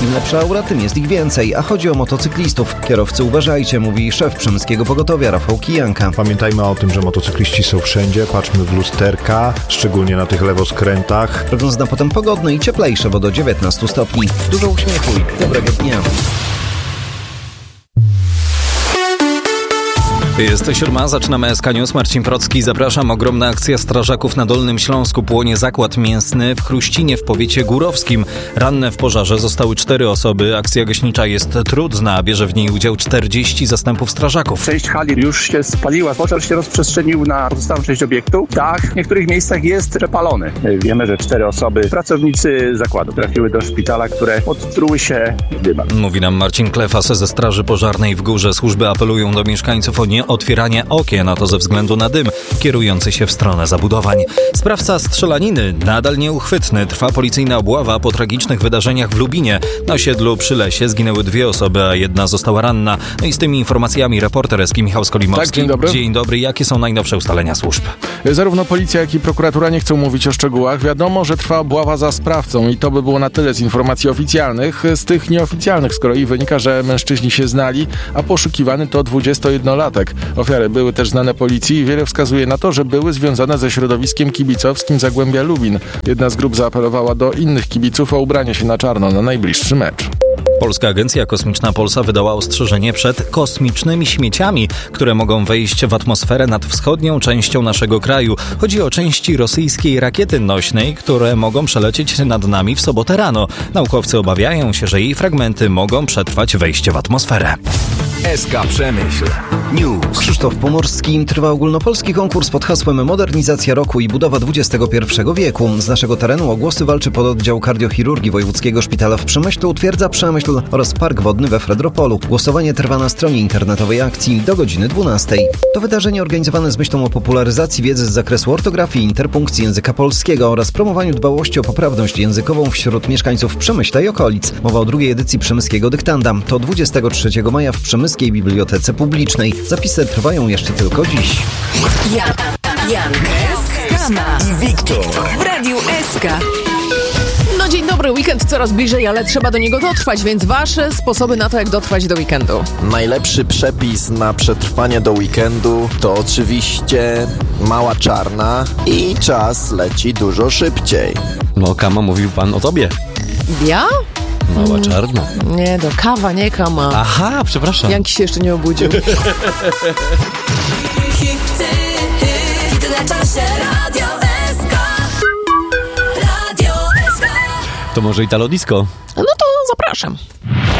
Im lepsza aura, tym jest ich więcej, a chodzi o motocyklistów. Kierowcy uważajcie, mówi szef Przemyskiego Pogotowia Rafał Kijanka. Pamiętajmy o tym, że motocykliści są wszędzie, patrzmy w lusterka, szczególnie na tych lewoskrętach. Prognoz na potem pogodny i cieplejsze, bo do 19 stopni. Dużo uśmiechu i dobrego dnia. Jest 7, zaczynamy SK News. Marcin Procki, zapraszam. Ogromna akcja strażaków na Dolnym Śląsku. Płonie zakład mięsny w Chruścinie w powiecie górowskim. Ranne w pożarze zostały 4 osoby. Akcja gaśnicza jest trudna. Bierze w niej udział 40 zastępów strażaków. Część hali już się spaliła. Pożar się rozprzestrzenił na pozostałą część obiektu. Dach w niektórych miejscach jest przepalony. Wiemy, że 4 osoby, pracownicy zakładu, trafiły do szpitala, które odtruły się dymem. Mówi nam Marcin Klefas ze Straży Pożarnej w Górze. Służby apelują do mieszkańców o otwieranie okien, a to ze względu na dym kierujący się w stronę zabudowań. Sprawca strzelaniny nadal nieuchwytny. Trwa policyjna obława po tragicznych wydarzeniach w Lubinie. Na osiedlu przy Lesie zginęły 2 osoby, a 1 została ranna. No i z tymi informacjami reporter SK Michał Skolimowski. Tak, dzień dobry. Dzień dobry. Jakie są najnowsze ustalenia służb? Zarówno policja, jak i prokuratura nie chcą mówić o szczegółach. Wiadomo, że trwa obława za sprawcą i to by było na tyle z informacji oficjalnych. Z tych nieoficjalnych z kolei wynika, że mężczyźni się znali, a poszukiwany to 21-latek. Ofiary były też znane policji i wiele wskazuje na to, że były związane ze środowiskiem kibicowskim Zagłębia Lubin. Jedna z grup zaapelowała do innych kibiców o ubranie się na czarno na najbliższy mecz. Polska Agencja Kosmiczna Polsa wydała ostrzeżenie przed kosmicznymi śmieciami, które mogą wejść w atmosferę nad wschodnią częścią naszego kraju. Chodzi o części rosyjskiej rakiety nośnej, które mogą przelecieć nad nami w sobotę rano. Naukowcy obawiają się, że jej fragmenty mogą przetrwać wejście w atmosferę. SK Przemyśl News. Krzysztof Pomorski. Trwa ogólnopolski konkurs pod hasłem Modernizacja roku i budowa XXI wieku. Z naszego terenu o głosy walczy pododdział kardiochirurgii Wojewódzkiego Szpitala w Przemyślu, Twierdza Przemyśl oraz Park Wodny we Fredropolu. Głosowanie trwa na stronie internetowej akcji do godziny 12. To wydarzenie organizowane z myślą o popularyzacji wiedzy z zakresu ortografii i interpunkcji języka polskiego oraz promowaniu dbałości o poprawność językową wśród mieszkańców Przemyśla i okolic. Mowa o drugiej edycji Przemyskiego Dyktanda. To 23 maja w Przemyskiej Bibliotece Publicznej. Zapisy trwają jeszcze tylko dziś. Jan, Kama i Wiktor w Radiu SK. No dzień dobry, weekend coraz bliżej, ale trzeba do niego dotrwać, więc wasze sposoby na to, jak dotrwać do weekendu. Najlepszy przepis na przetrwanie do weekendu to oczywiście mała czarna i czas leci dużo szybciej. No, Kama, mówił pan o tobie. Ja? Mała czarna. Nie, do kawa, nie Kama. Aha, przepraszam. Janki się jeszcze nie obudził. To może Italo Disco? No to zapraszam.